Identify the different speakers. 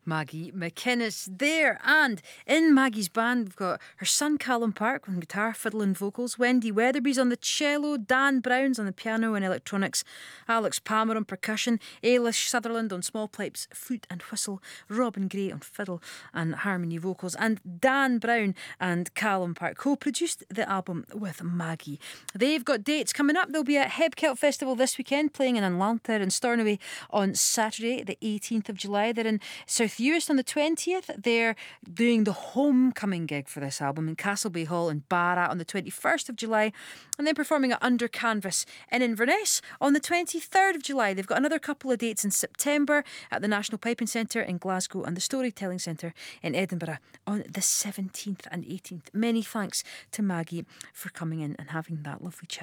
Speaker 1: Maggie McInnes there. And in Maggie's band, we've got her son Callum Park on guitar, fiddle and vocals, Wendy Weatherby's on the cello, Dan Brown's on the piano and electronics, Alex Palmer on percussion, Ailish Sutherland on small pipes, flute and whistle, Robin Gray on fiddle and harmony vocals, and Dan Brown and Callum Park co-produced the album with Maggie. They've got dates coming up. They'll be at Hebkelt Festival this weekend, playing in Anlanther and Stornoway on Saturday the 18th of July. They're in South Uist on the 20th. They're doing the homecoming gig for this album in Castlebay Hall in Barra on the 21st of July, and then performing at Under Canvas in Inverness on the 23rd of July. They've got another couple of dates in September at the National Piping Centre in Glasgow and the Storytelling Centre in Edinburgh on the 17th and 18th. Many thanks to Maggie for coming in and having that lovely chat.